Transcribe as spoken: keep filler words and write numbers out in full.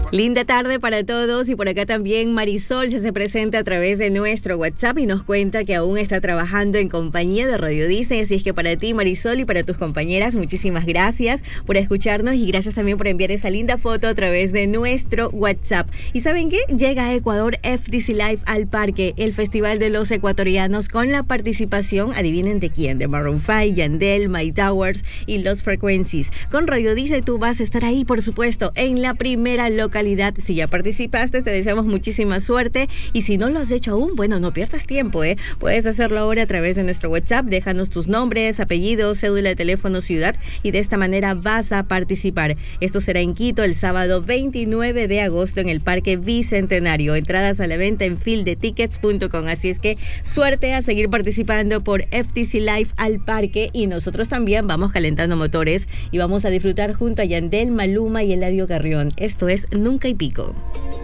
Linda tarde para todos, y por acá también Marisol ya se presenta a través de nuestro WhatsApp y nos cuenta que aún está trabajando en compañía de Radio Disney. Así es que para ti, Marisol, y para tus compañeras, muchísimas gracias por escucharnos y gracias también por enviar esa linda foto a través de nuestro WhatsApp. ¿Y saben qué? Llega a Ecuador F D C Live al Parque, el Festival de los Ecuatorianos, con la participación, adivinen de quién, de Maroon cinco, Yandel, My Towers y Los Frequencies. Con Radio Disney tú vas a estar ahí, por supuesto, en la primera localidad. Si ya participaste, te deseamos muchísima suerte, y si no lo has hecho aún, bueno, no pierdas tiempo, ¿eh? Puedes hacerlo ahora a través de nuestro WhatsApp, déjanos tus nombres, apellidos, cédula de teléfono, ciudad, y de esta manera vas a participar. Esto será en Quito el sábado veintinueve de agosto en el Parque Bicentenario. Entradas a la venta en fil de tickets punto com, así es que suerte a seguir participando por F T C Live al Parque, y nosotros también vamos calentando motores y vamos a disfrutar junto a Yandel, Maluma y Eladio Carrión. Esto es Nunca y Pico.